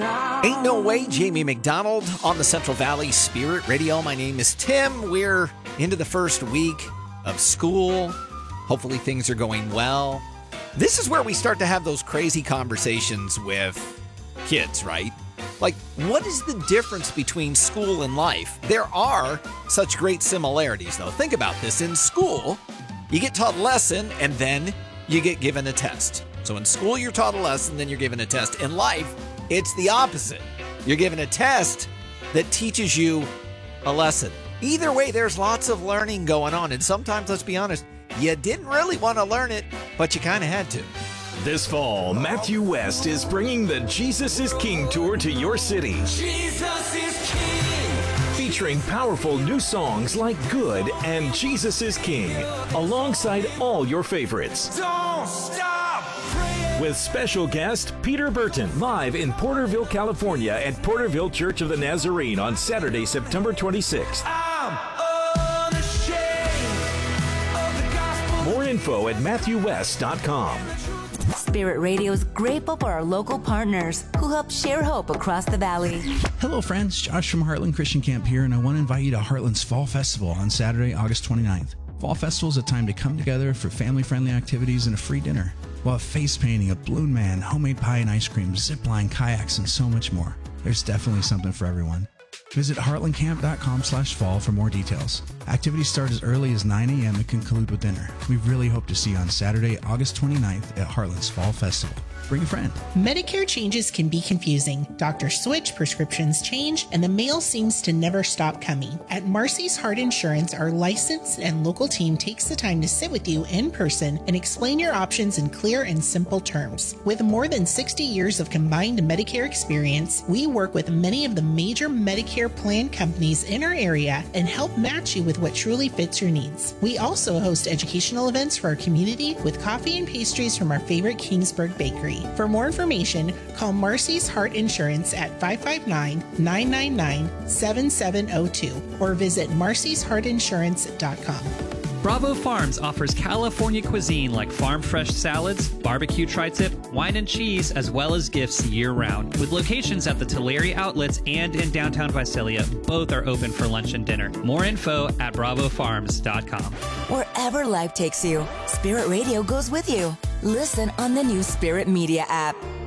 Ain't No Way, Jamie McDonald on the Central Valley Spirit Radio. My name is Tim. We're into the first week of school. Hopefully things are going well. This is where we start to have those crazy conversations with kids, right? Like, what is the difference between school and life? There are such great similarities, though. Think about this. In school, you get taught a lesson, and then you get given a test. So in school, you're taught a lesson, then you're given a test. In life, it's the opposite. You're given a test that teaches you a lesson. Either way, there's lots of learning going on. And sometimes, let's be honest, you didn't really want to learn it, but you kind of had to. This fall, Matthew West is bringing the Jesus is King tour to your city. Jesus is King! Featuring powerful new songs like Good and Jesus is King, alongside all your favorites. Don't stop praying! With special guest Peter Burton, live in Porterville, California at Porterville Church of the Nazarene on Saturday, September 26th. I'm unashamed of the gospel. More info at MatthewWest.com. Spirit Radio is grateful for our local partners who help share hope across the valley. Hello, friends. Josh from Heartland Christian Camp here, and I want to invite you to Heartland's Fall Festival on Saturday, August 29th. Fall Festival is a time to come together for family-friendly activities and a free dinner. We'll have face painting, a balloon man, homemade pie and ice cream, zip line, kayaks, and so much more. There's definitely something for everyone. Visit heartlandcamp.com/fall for more details. Activities start as early as 9 a.m. and conclude with dinner. We really hope to see you on Saturday, August 29th at Heartland's Fall Festival. Bring a friend. Medicare changes can be confusing. Doctors switch, prescriptions change, and the mail seems to never stop coming. At Marcy's Heart Insurance, our licensed and local team takes the time to sit with you in person and explain your options in clear and simple terms. With more than 60 years of combined Medicare experience, we work with many of the major Medicare plan companies in our area and help match you with what truly fits your needs. We also host educational events for our community with coffee and pastries from our favorite Kingsburg bakery. For more information, call Marcy's Heart Insurance at 559-999-7702 or visit marcysheartinsurance.com. Bravo Farms offers California cuisine like farm fresh salads, barbecue tri-tip, wine and cheese, as well as gifts year-round. With locations at the Tulare Outlets and in downtown Visalia, both are open for lunch and dinner. More info at bravofarms.com. Wherever life takes you, Spirit Radio goes with you. Listen on the new Spirit Media app.